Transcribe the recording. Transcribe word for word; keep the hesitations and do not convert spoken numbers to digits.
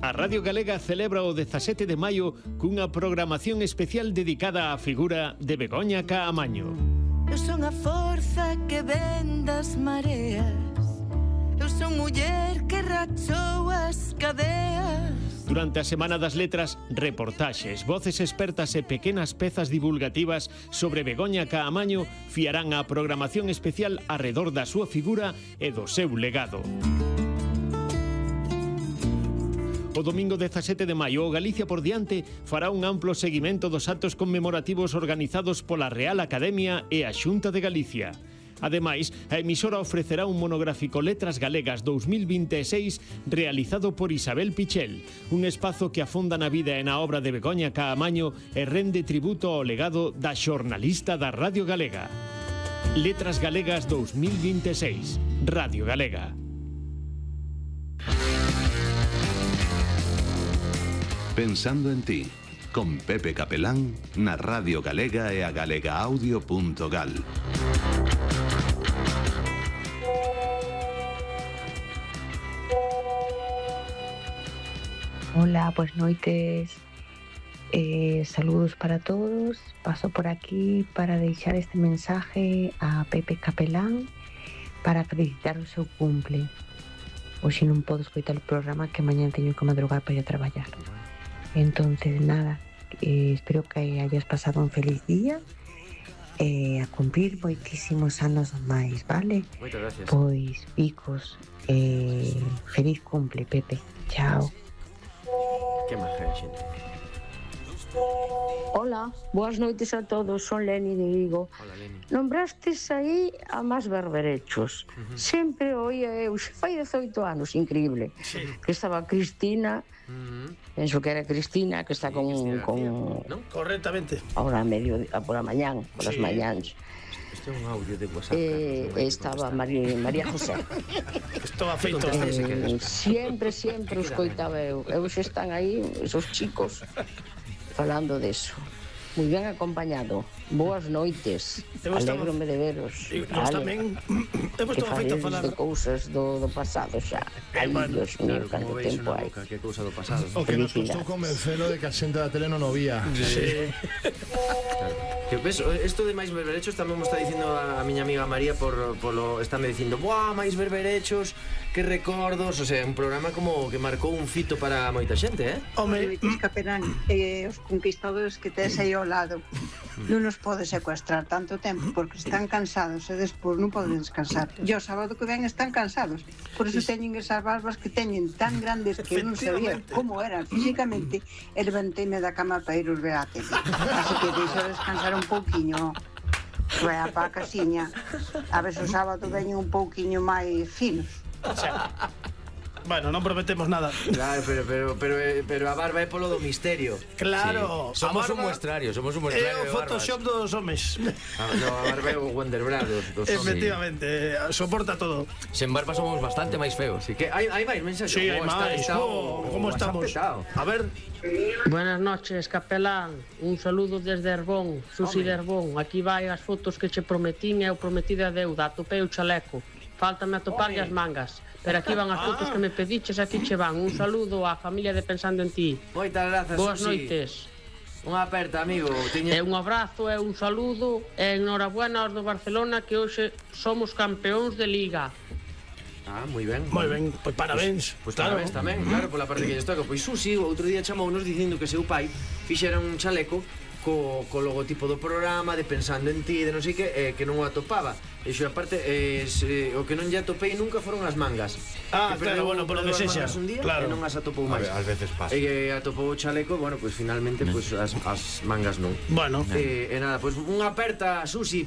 A Radio Galega celebra o dezasete de maio cunha programación especial dedicada á figura de Begoña Caamaño. Eu son a forza que ven das mareas, eu son muller que rachou as cadeas. Durante a Semana das Letras, reportaxes, voces expertas e pequenas pezas divulgativas sobre Begoña Caamaño fiarán a programación especial arredor da súa figura e do seu legado. O domingo dezasete de maio, o Galicia por diante fará un amplo seguimento dos actos conmemorativos organizados pola Real Academia e a Xunta de Galicia. Ademais, a emisora ofrecerá un monográfico Letras Galegas dous mil vinte e seis realizado por Isabel Pichel, un espazo que afonda na vida e na obra de Begoña Caamaño e rende tributo ao legado da xornalista da Radio Galega. Letras Galegas dous mil vinte e seis, Radio Galega. Pensando en ti, con Pepe Capelán na Radio Galega e a galegaaudio punto gal. Hola, buenas noites. Eh, saludos para todos. Paso por aquí para deixar este mensaje a Pepe Capelán para felicitar o seu cumple. Hoxe non podo escoitar o programa que mañá teño que madrugar para ir a traballar. Entonces, nada, eh, espero que hayas pasado un feliz día eh, a cumplir moitísimos anos máis, vale? Moitas gracias. Pois, picos, eh, feliz cumple, Pepe. Chao. Que maja, xente. Hola, boas noites a todos, son Leni de Vigo. Hola, Leni. Nombrastes aí a máis berberechos. Uh-huh. Sempre oía eu, xe fai dezoito anos, increíble. Sí. Que estaba Cristina, uh-huh. penso que era Cristina, que está sí, con... Cristina con ¿no? Correctamente. Ahora a medio, a por a mañán, por as sí. mañáns. Este é un audio de WhatsApp. Eh, Carlos, estaba María, María José. Estaba feito. Eh, sempre, sempre os coitaba eu. Eu xe están aí, esos chicos... falando deso. Moi ben acompañado. Boas noites. Alégrome de veros. E nós tamén hemos estado feito a falar de cousas do, do pasado xa. Ai, Dios mío, canto tempo hai. Que cousa do pasado. O que nos costou convencelo de que a xente da tele non o vía. Sí. Que penso, isto de máis berberechos tamén mo está dicindo a miña amiga María por polo estáme dicindo, "Buah, máis berberechos, que recordos", o sea, un programa como que marcou un fito para moita xente, eh? Home, Capelán, eh, os conquistadores que tes aí ao lado non nos pode secuestrar tanto tempo porque están cansados e despois non poden descansar. E o sábado que ven están cansados, por eso teñen esas barbas que teñen tan grandes que eu non sabía como eran físicamente e levanteime da cama para ir os ver a tele. Así que deixo descansar un pouquiño. Vai a pa casiña, a ver se o sábado veñen un pouquiño máis finos. Bueno, non prometemos nada. Claro, pero, pero, pero, pero a barba é polo do misterio. Claro, sí. Somos un muestrario, somos un muestrario. É o Photoshop dos homes. Ah, no, a barba é o Wonder Bra dos, dos homes. Efectivamente, soporta todo. Sen barba somos bastante máis feos. Así que hai, hai máis mensaxes. Sí, hai máis. Oh, ¿Cómo estamos? A ver. Buenas noches, Capelán. Un saludo desde Herbón, Susi de Herbón. Aquí vai as fotos que che prometín e o prometido a deuda. Atopei o chaleco. Fáltame atoparlle as mangas. Pero aquí van as fotos que me pediches, aquí che van. Un saludo á familia de Pensando en Ti. Moitas grazas, boas Susi. noites. Unha aperta, amigo. Tiña... E un abrazo e un saludo e enhorabuena aos do Barcelona que hoxe somos campeóns de Liga. Ah, moi ben. Moi ben, pois parabéns. Pois claro. Parabéns tamén, claro, pola parte que lles toca. Pois Susi, outro día chamounos dicindo que seu pai fixera un chaleco co, co logotipo do programa, de Pensando en Ti, de non sei que, eh, que non o atopaba. E xo, aparte, eh, se, o que non lle atopei nunca foron as mangas. Ah, que claro, bueno, polo que sexa. Un día claro. E non as atopou máis. Ás veces pasa. E eh, atopou o chaleco, bueno, pois pues, finalmente, pois pues, as, as mangas non. Bueno. E eh, eh, nada, pois pues, unha aperta, Susi.